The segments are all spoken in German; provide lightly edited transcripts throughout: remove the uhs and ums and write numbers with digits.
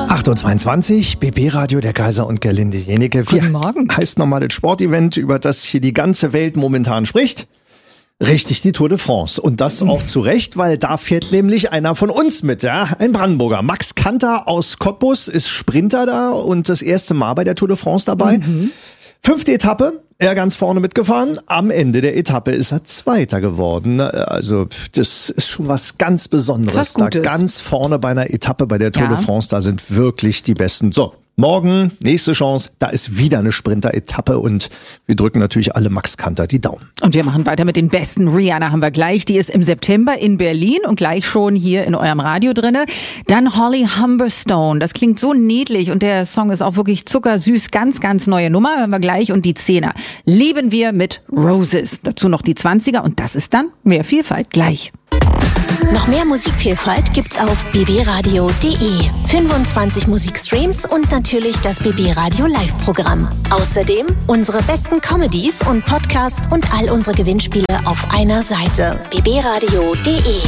8.22 Uhr, BB Radio, der Kaiser und Gerlinde Jenike. Guten Morgen. Heißt nochmal das Sportevent, über das hier die ganze Welt momentan spricht. Richtig, die Tour de France. Und das auch zu Recht, weil da fährt nämlich einer von uns mit, ja, ein Brandenburger. Max Kanter aus Cottbus ist Sprinter da und das erste Mal bei der Tour de France dabei. 5. Etappe, er ganz vorne mitgefahren. Am Ende der Etappe ist er Zweiter geworden. Also das ist schon was ganz Besonderes. Da ganz vorne bei einer Etappe bei der Tour de France, da sind wirklich die Besten. So, morgen, nächste Chance, da ist wieder eine Sprinter-Etappe und wir drücken natürlich alle Max Kanter die Daumen. Und wir machen weiter mit den Besten. Rihanna haben wir gleich, die ist im September in Berlin und gleich schon hier in eurem Radio drinne. Dann Holly Humberstone, das klingt so niedlich und der Song ist auch wirklich zuckersüß, ganz, ganz neue Nummer, hören wir gleich. Und die 10er lieben wir mit Roses. Dazu noch die 20er und das ist dann mehr Vielfalt gleich. Noch mehr Musikvielfalt gibt's auf bbradio.de. 25 Musikstreams und natürlich das BB Radio Live-Programm. Außerdem unsere besten Comedies und Podcasts und all unsere Gewinnspiele auf einer Seite. bbradio.de.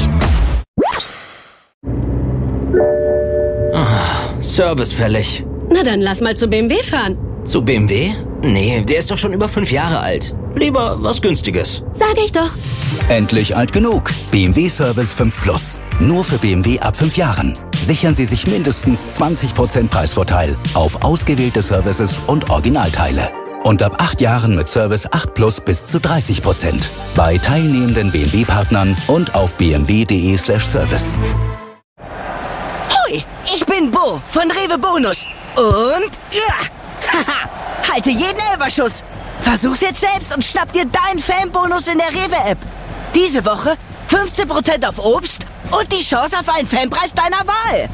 Service fällig. Na dann lass mal zu BMW fahren. Zu BMW? Nee, der ist doch schon über 5 Jahre alt. Lieber was Günstiges. Sag ich doch. Endlich alt genug. BMW Service 5 Plus. Nur für BMW ab 5 Jahren. Sichern Sie sich mindestens 20% Preisvorteil auf ausgewählte Services und Originalteile. Und ab 8 Jahren mit Service 8 Plus bis zu 30%. Bei teilnehmenden BMW-Partnern und auf bmw.de/service. Hoi, ich bin Bo von Rewe Bonus. Und halte jeden Elferschuss. Versuch's jetzt selbst und schnapp dir deinen Fanbonus in der Rewe-App. Diese Woche 15% auf Obst und die Chance auf einen Fanpreis deiner Wahl.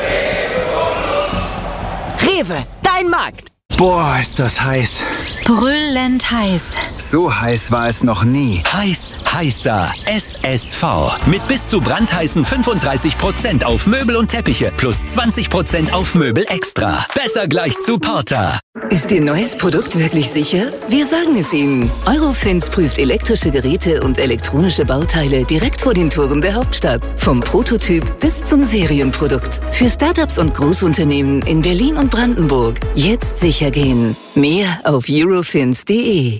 Rewe, dein Markt. Boah, ist das heiß. Brüllend heiß. So heiß war es noch nie. Heißer SSV. Mit bis zu brandheißen 35% auf Möbel und Teppiche plus 20% auf Möbel extra. Besser gleich zu Porter. Ist Ihr neues Produkt wirklich sicher? Wir sagen es Ihnen. Eurofins prüft elektrische Geräte und elektronische Bauteile direkt vor den Toren der Hauptstadt. Vom Prototyp bis zum Serienprodukt. Für Startups und Großunternehmen in Berlin und Brandenburg. Jetzt sicher gehen. Mehr auf eurofins.de.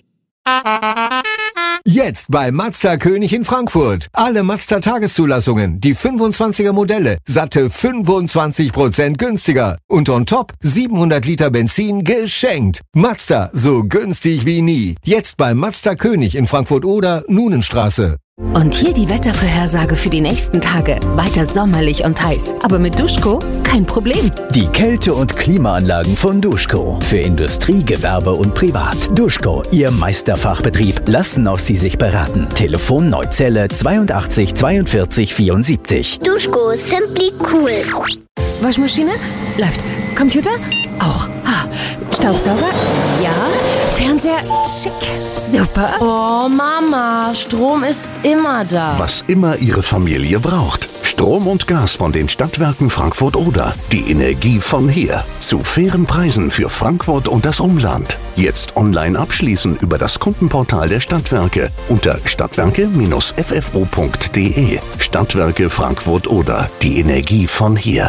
Jetzt bei Mazda König in Frankfurt. Alle Mazda Tageszulassungen, die 25er Modelle, satte 25% günstiger. Und on top 700 Liter Benzin geschenkt. Mazda, so günstig wie nie. Jetzt bei Mazda König in Frankfurt-Oder, Nunenstraße. Und hier die Wettervorhersage für die nächsten Tage. Weiter sommerlich und heiß. Aber mit Duschko kein Problem. Die Kälte- und Klimaanlagen von Duschko. Für Industrie, Gewerbe und Privat. Duschko, Ihr Meisterfachbetrieb. Lassen auch Sie sich beraten. Telefon Neuzelle 82 42 74. Duschko, simply cool. Waschmaschine? Läuft. Computer? Auch. Staubsauger? Ja. Fernseher? Schick. Super. Oh, Mama, Strom ist immer da. Was immer Ihre Familie braucht. Strom und Gas von den Stadtwerken Frankfurt-Oder. Die Energie von hier. Zu fairen Preisen für Frankfurt und das Umland. Jetzt online abschließen über das Kundenportal der Stadtwerke unter stadtwerke-ffo.de. Stadtwerke Frankfurt-Oder. Die Energie von hier.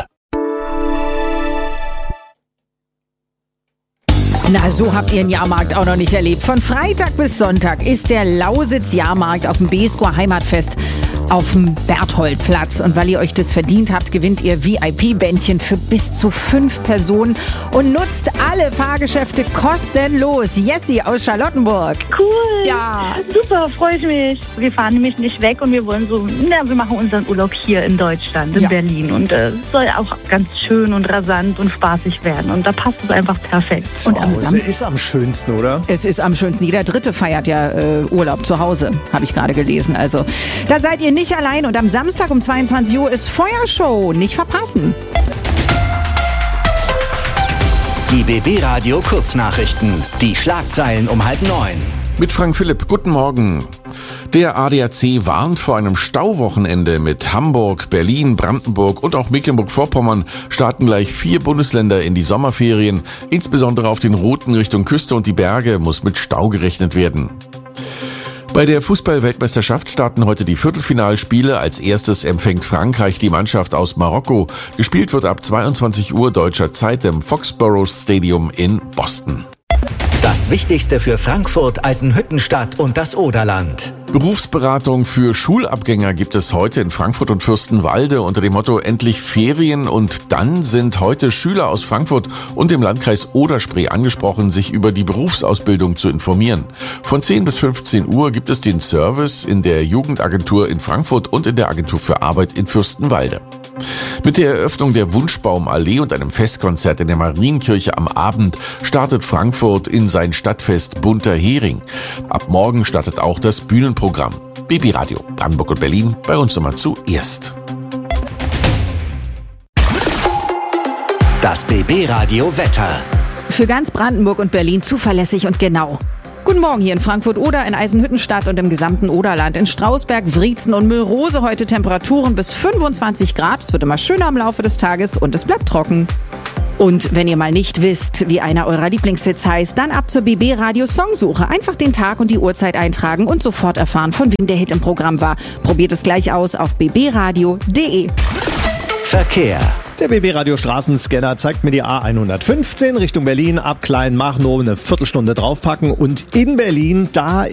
Na, so habt ihr einen Jahrmarkt auch noch nicht erlebt. Von Freitag bis Sonntag ist der Lausitz-Jahrmarkt auf dem BSCO Heimatfest auf dem Bertholdplatz. Und weil ihr euch das verdient habt, gewinnt ihr VIP-Bändchen für bis zu 5 Personen und nutzt alle Fahrgeschäfte kostenlos. Jessie aus Charlottenburg. Cool. Ja. Super, freue ich mich. Wir fahren nämlich nicht weg und wir wollen wir machen unseren Urlaub hier in Deutschland, in Berlin. Und es soll auch ganz schön und rasant und spaßig werden. Und da passt es einfach perfekt. Und am Samstag ist am schönsten, oder? Es ist am schönsten. Jeder Dritte feiert ja Urlaub zu Hause, habe ich gerade gelesen. Also da seid ihr nicht allein. Und am Samstag um 22 Uhr ist Feuershow. Nicht verpassen. Die BB Radio Kurznachrichten. Die Schlagzeilen um 8:30. Mit Frank Philipp, guten Morgen. Der ADAC warnt vor einem Stauwochenende. Mit Hamburg, Berlin, Brandenburg und auch Mecklenburg-Vorpommern starten gleich 4 Bundesländer in die Sommerferien. Insbesondere auf den Routen Richtung Küste und die Berge muss mit Stau gerechnet werden. Bei der Fußball-Weltmeisterschaft starten heute die Viertelfinalspiele. Als erstes empfängt Frankreich die Mannschaft aus Marokko. Gespielt wird ab 22 Uhr deutscher Zeit im Foxborough Stadium in Boston. Das Wichtigste für Frankfurt, Eisenhüttenstadt und das Oderland. Berufsberatung für Schulabgänger gibt es heute in Frankfurt und Fürstenwalde unter dem Motto Endlich Ferien. Und dann sind heute Schüler aus Frankfurt und dem Landkreis Oder-Spree angesprochen, sich über die Berufsausbildung zu informieren. Von 10 bis 15 Uhr gibt es den Service in der Jugendagentur in Frankfurt und in der Agentur für Arbeit in Fürstenwalde. Mit der Eröffnung der Wunschbaumallee und einem Festkonzert in der Marienkirche am Abend startet Frankfurt in sein Stadtfest Bunter Hering. Ab morgen startet auch das Bühnenprogramm. BB Radio Brandenburg und Berlin bei uns nochmal zuerst. Das BB Radio Wetter. Für ganz Brandenburg und Berlin zuverlässig und genau. Guten Morgen hier in Frankfurt-Oder, in Eisenhüttenstadt und im gesamten Oderland. In Strausberg, Wriezen und Müllrose heute Temperaturen bis 25 Grad. Es wird immer schöner im Laufe des Tages und es bleibt trocken. Und wenn ihr mal nicht wisst, wie einer eurer Lieblingshits heißt, dann ab zur BB Radio Songsuche. Einfach den Tag und die Uhrzeit eintragen und sofort erfahren, von wem der Hit im Programm war. Probiert es gleich aus auf bbradio.de. Verkehr. Der BB Radio Straßenscanner zeigt mir die A115 Richtung Berlin ab Kleinmachnow eine Viertelstunde draufpacken und in Berlin, da